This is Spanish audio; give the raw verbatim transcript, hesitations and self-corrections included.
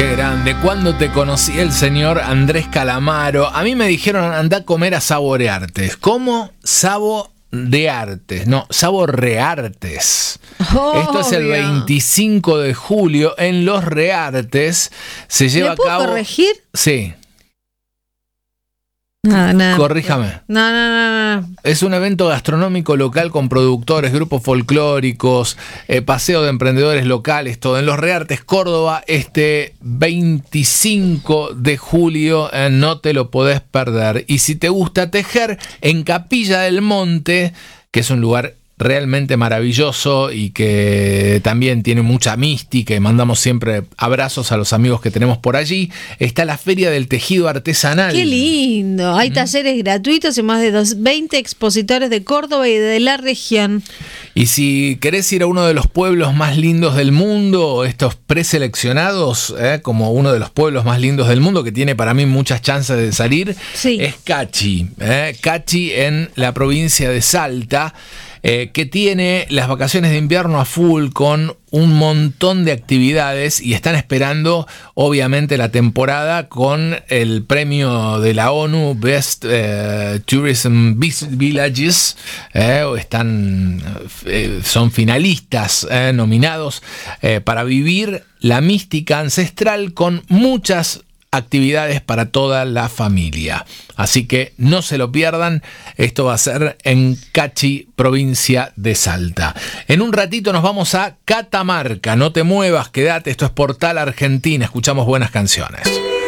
Qué grande. Cuando te conocí, el señor Andrés Calamaro. A mí me dijeron, anda a comer a Saboreartes. ¿Cómo? Saboreartes. No, Saboreartes. Oh, Esto es el veinticinco de julio en Los Reartes. Se lleva ¿Me puedo a cabo. corregir? Sí. No, no. Corríjame. No, no, no, no. Es un evento gastronómico local con productores, grupos folclóricos, eh, paseo de emprendedores locales, todo en Los Reartes, Córdoba, este veinticinco de julio. Eh, no te lo podés perder. Y si te gusta tejer, en Capilla del Monte, que es un lugar realmente maravilloso y que también tiene mucha mística, y mandamos siempre abrazos a los amigos que tenemos por allí, está la Feria del Tejido Artesanal. ¡Qué lindo! Hay mm. talleres gratuitos y más de veinte expositores de Córdoba y de la región. Y si querés ir a uno de los pueblos más lindos del mundo, estos preseleccionados, eh, como uno de los pueblos más lindos del mundo, que tiene para mí muchas chances de salir, sí. es Cachi. Eh, Cachi en la provincia de Salta. Eh, que tiene las vacaciones de invierno a full con un montón de actividades y están esperando obviamente la temporada con el premio de la ONU Best eh, Tourism Villages. Eh, están, eh, son finalistas eh, nominados eh, para vivir la mística ancestral con muchas actividades para toda la familia. Así que no se lo pierdan. Esto va a ser en Cachi, provincia de Salta. En un ratito nos vamos a Catamarca. No te muevas, quédate. Esto es Portal Argentina. Escuchamos buenas canciones.